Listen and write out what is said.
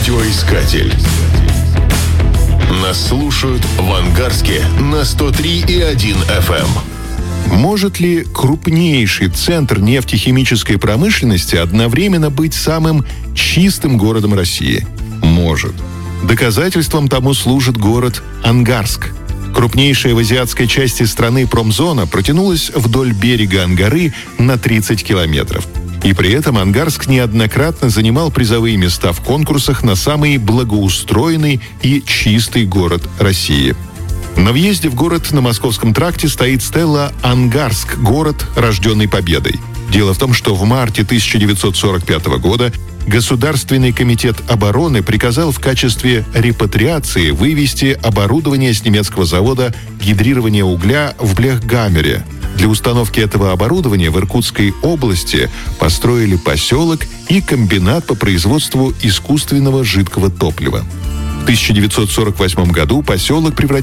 Радиоискатель. Нас слушают в Ангарске на 103,1 FM. Может ли крупнейший центр нефтехимической промышленности одновременно быть самым чистым городом России? Может. Доказательством тому служит город Ангарск. Крупнейшая в азиатской части страны промзона протянулась вдоль берега Ангары на 30 километров. И при этом Ангарск неоднократно занимал призовые места в конкурсах на самый благоустроенный и чистый город России. На въезде в город на Московском тракте стоит стелла «Ангарск. Город, рожденный победой». Дело в том, что в марте 1945 года Государственный комитет обороны приказал в качестве репатриации вывести оборудование с немецкого завода гидрирования угля в Блехгаммере. Для установки этого оборудования в Иркутской области построили поселок и комбинат по производству искусственного жидкого топлива. В 1948 году поселок превратился